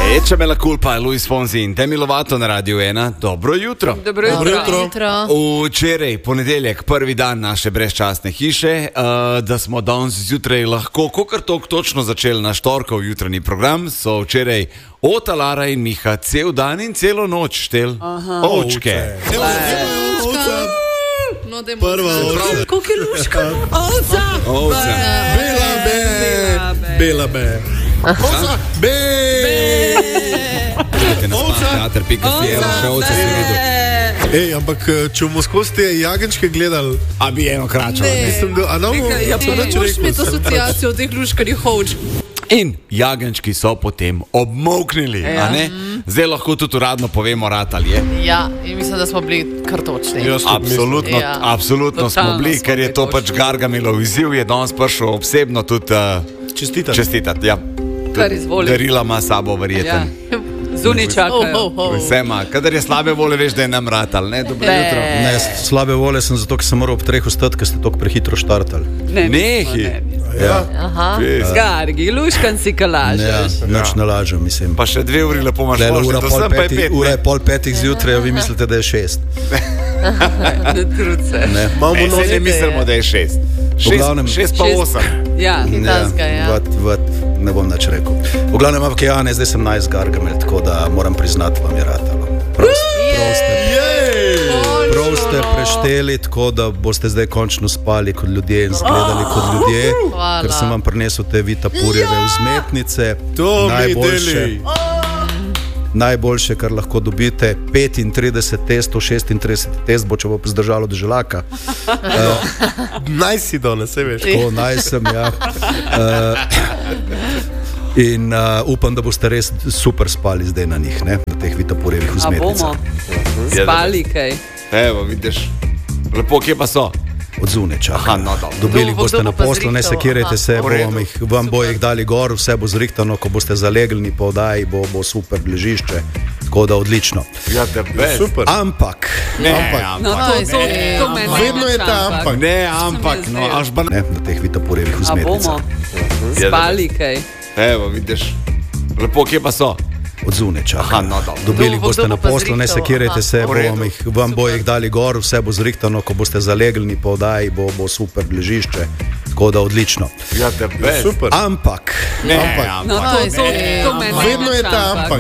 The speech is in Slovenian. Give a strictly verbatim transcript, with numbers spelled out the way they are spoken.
Echa me la culpa, Luis Fonsi in Demi Lovato na Radio ena. Dobro jutro. Dobro jutro. Dobro jutro. Včeraj, ponedeljek, prvi dan naše brezčasne hiše, uh, da smo danes zjutraj lahko, kokar tok točno začeli naš torkov jutranji program, so včeraj Ota, Lara in Miha cel dan in celo noč štel ovčke. No, Prva ovca. Koliko je luška? Ovca. Ovca. Bela be. Bela be. Ovca. Be. Teater, pika si, evo, še ovce si videl. Ej, ampak če bomo skozi te jagenčke gledali, A bi eno kračo. mislim, da... A nam Ja, pa ne boš imeti asociacijo teh luškarih ovč. In jagenčki so potem obmoknili, Ja. a ne? Zdaj lahko tudi uradno povemo, rad ali je. Ja, in mislim, da smo bili kar točni. Jaz tudi mislim. Absolutno, Ja. absolutno smo Totalno bili, smo ker je bili to točni. pač Gargamilov izziv, je danes prišel osebno tudi uh, Čestitam. čestitati. Ja. Kar izvoli. Darila ima sabo, Ja. verjeten. Zunaj čakajo. Oh, oh, oh. Vsema, kadar je slabe vole, veš, da je nam ratal, ne? Dobro Ne. jutro. Ne, slabe volje sem zato, ker sem moral ob treh vstati, ker ste tako prehitro štartali. Ne, Nehi. Ja. Aha, Res. Zgargi, luškan si Ja, kalažeš. nič ne lažem, mislim. Pa še dve uri lepo imaš Tule možnost, ura do pol sem pa je petih, pet. ura ne? je pol petih zjutraj, a vi mislite, da je šest. Ne trud se. Ne. Imamo Ne, noč. saj ne mislimo, da je šest. Šest, glavnem- šest pa Šest. osem. Ja, kitajska, ja. vat, vat, ne bom nič rekel. V glavnem, ampak ja, ne, zdaj sem najs Gargamel, tako da moram priznati, vam je ratalo. Prav ste, prav ste, prav ste prešteli, tako da boste zdaj končno spali kot ljudje in zgledali kot ljudje, Hvala. ker sem vam prinesel te vitapurjeve vzmetnice. To mi Najboljše. deli. Najboljše, kar lahko dobite, petintrideset testov, šestintrideset test bo, če bo zdržalo do želaka. Naj si danes, se veš. Tako naj sem, ja. Uh, in uh, upam, da boste res super spali zdaj na njih, ne? Na teh vitapurjevih A vzmetnicah. bomo spali kaj? Evo, vidiš. Lepo, kje pa so? Od zunaj čakam. Aha, no, dobro. Dobili Kdo bo- boste kdo na bo pa poslu, ne zrihtal? sekirajte Aha. se, V redu. bom jih, vam bo jih dali gor, vse bo zrihtano, ko boste zalegli po oddaji, bo, bo super ležišče, tako da odlično. Ja, te bez. Super. Ampak, Ne, Ampak. No, ampak. to, Ne, to, to ampak. meni Vedno je ta ampak. Ne, ampak, Se mi no, zdelo. až ba... ne, na teh vitapurjevih A vzmetnicah. bomo spali kaj? Evo, vidiš. Lepo, kje pa so? Od zunaj čakam. Aha, no, dobro. Dobili Kdo bo- boste kdo na bo pa poslu, ne zrihtal? sekirajte Aha. se, V redu. bom jih, vam bo jih dali gor, vse bo zrihtano, ko boste zalegli po oddaji, bo, bo super ležišče, tako da odlično. Ja, te bez. Super. Ampak, Ne, Ampak. ampak. No, to, to, to meni Vedno je ta ampak.